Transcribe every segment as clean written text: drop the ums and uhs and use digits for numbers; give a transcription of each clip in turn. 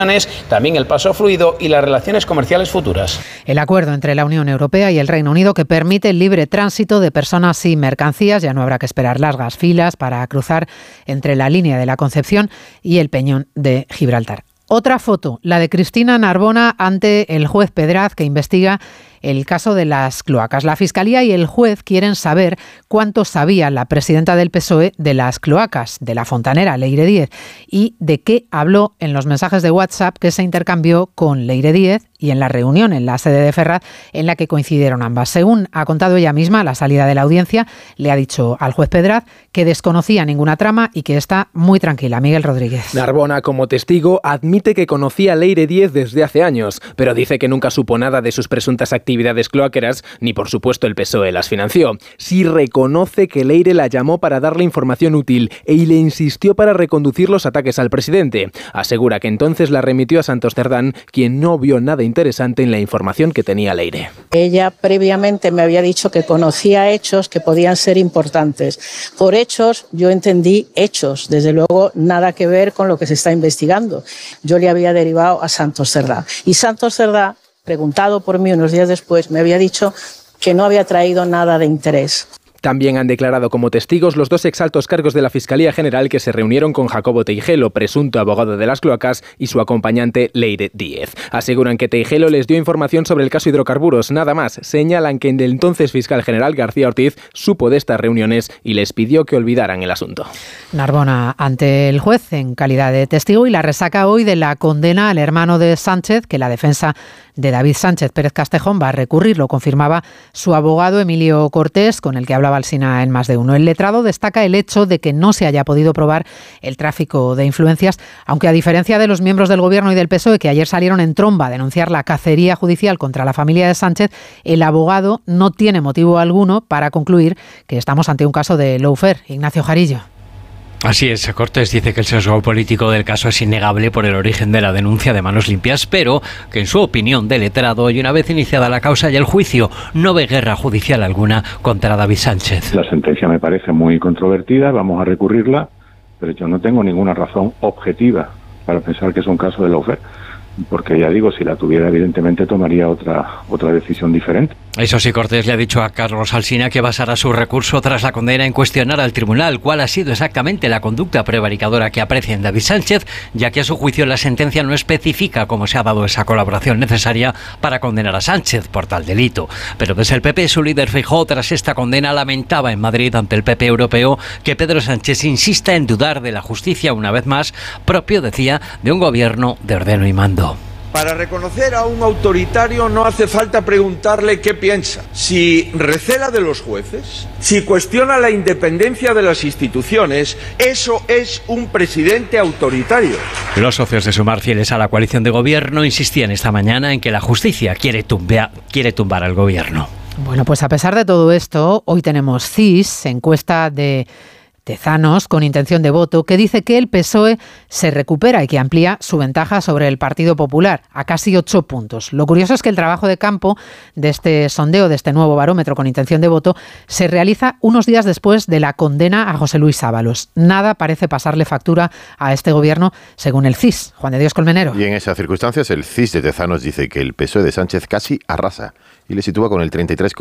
también el paso fluido y las relaciones comerciales futuras. El acuerdo entre la Unión Europea y el Reino Unido que permite el libre tránsito de personas y mercancías. Ya no habrá que esperar largas filas para cruzar entre la línea de la Concepción y el Peñón de Gibraltar. Otra foto, la de Cristina Narbona ante el juez Pedraz, que investiga el caso de las cloacas. La Fiscalía y el juez quieren saber cuánto sabía la presidenta del PSOE de las cloacas, de la fontanera Leire Díez, y de qué habló en los mensajes de WhatsApp que se intercambió con Leire Díez y en la reunión en la sede de Ferraz en la que coincidieron ambas. Según ha contado ella misma, a la salida de la audiencia le ha dicho al juez Pedraz que desconocía ninguna trama y que está muy tranquila. Miguel Rodríguez. Narbona, como testigo, admite que conocía a Leire Díez desde hace años, pero dice que nunca supo nada de sus presuntas actividades cloaqueras, ni por supuesto el PSOE las financió. Sí reconoce que Leire la llamó para darle información útil y le insistió para reconducir los ataques al presidente. Asegura que entonces la remitió a Santos Cerdán, quien no vio nada interesante en la información que tenía Leire. Ella previamente me había dicho que conocía hechos que podían ser importantes. Por hechos yo entendí hechos, desde luego nada que ver con lo que se está investigando. Yo le había derivado a Santos Cerdán y Santos Cerdán, preguntado por mí unos días después, me había dicho que no había traído nada de interés. También han declarado como testigos los dos exaltos cargos de la Fiscalía General que se reunieron con Jacobo Teijelo, presunto abogado de las cloacas, y su acompañante Leire Díez. Aseguran que Teijelo les dio información sobre el caso hidrocarburos, nada más. Señalan que el entonces fiscal general García Ortiz supo de estas reuniones y les pidió que olvidaran el asunto. Narbona ante el juez en calidad de testigo y la resaca hoy de la condena al hermano de Sánchez, que la defensa de David Sánchez Pérez Castejón va a recurrir, lo confirmaba su abogado Emilio Cortés, con el que hablaba Alsina en Más de Uno. El letrado destaca el hecho de que no se haya podido probar el tráfico de influencias, aunque a diferencia de los miembros del Gobierno y del PSOE que ayer salieron en tromba a denunciar la cacería judicial contra la familia de Sánchez, el abogado no tiene motivo alguno para concluir que estamos ante un caso de lawfare. Ignacio Jarillo. Así es, Cortés dice que el sesgo político del caso es innegable por el origen de la denuncia de manos limpias, pero que en su opinión de letrado y una vez iniciada la causa y el juicio, no ve guerra judicial alguna contra David Sánchez. La sentencia me parece muy controvertida, vamos a recurrirla, pero yo no tengo ninguna razón objetiva para pensar que es un caso de lawfare. Porque ya digo, si la tuviera evidentemente tomaría otra decisión diferente. Eso sí, Cortés le ha dicho a Carlos Alsina que basará su recurso tras la condena en cuestionar al tribunal cuál ha sido exactamente la conducta prevaricadora que aprecia en David Sánchez, ya que a su juicio la sentencia no especifica cómo se ha dado esa colaboración necesaria para condenar a Sánchez por tal delito. Pero desde el PP, su líder Feijóo, tras esta condena, lamentaba en Madrid ante el PP europeo que Pedro Sánchez insista en dudar de la justicia una vez más, propio, decía, de un gobierno de ordeno y mando. Para reconocer a un autoritario no hace falta preguntarle qué piensa, si recela de los jueces, si cuestiona la independencia de las instituciones. Eso es un presidente autoritario. Los socios de Sumar, fieles a la coalición de gobierno, insistían esta mañana en que la justicia quiere tumbar al gobierno. Bueno, pues a pesar de todo esto, hoy tenemos CIS, encuesta de Tezanos con intención de voto, que dice que el PSOE se recupera y que amplía su ventaja sobre el Partido Popular a casi 8 puntos. Lo curioso es que el trabajo de campo de este sondeo, de este nuevo barómetro con intención de voto, se realiza unos días después de la condena a José Luis Ábalos. Nada parece pasarle factura a este gobierno, según el CIS. Juan de Dios Colmenero. Y en esas circunstancias, el CIS de Tezanos dice que el PSOE de Sánchez casi arrasa y le sitúa con el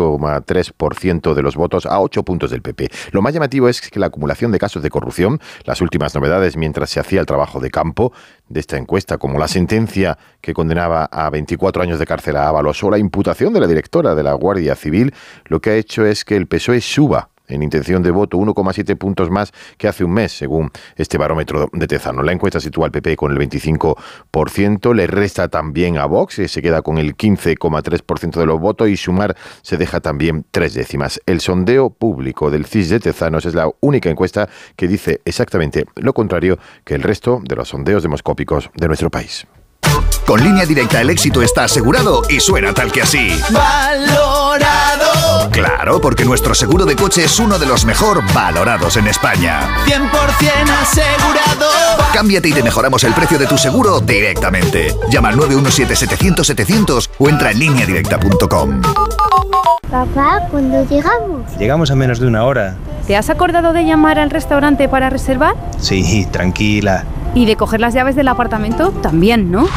33,3% de los votos a 8 puntos del PP. Lo más llamativo es que la acumulación de casos de corrupción, las últimas novedades mientras se hacía el trabajo de campo de esta encuesta, como la sentencia que condenaba a 24 años de cárcel a Ábalos o la imputación de la directora de la Guardia Civil, lo que ha hecho es que el PSOE suba en intención de voto 1,7 puntos más que hace un mes, según este barómetro de Tezanos. La encuesta sitúa al PP con el 25%, le resta también a Vox, que se queda con el 15,3% de los votos, y Sumar se deja también 3 décimas. El sondeo público del CIS de Tezanos es la única encuesta que dice exactamente lo contrario que el resto de los sondeos demoscópicos de nuestro país. Con Línea Directa el éxito está asegurado y suena tal que así. ¡Valorado! Claro, porque nuestro seguro de coche es uno de los mejor valorados en España. 100% asegurado. Cámbiate y te mejoramos el precio de tu seguro directamente. Llama al 917-700-700 o entra en lineadirecta.com. Papá, ¿cuándo llegamos? Llegamos a menos de una hora. ¿Te has acordado de llamar al restaurante para reservar? Sí, tranquila. ¿Y de coger las llaves del apartamento? También, ¿no?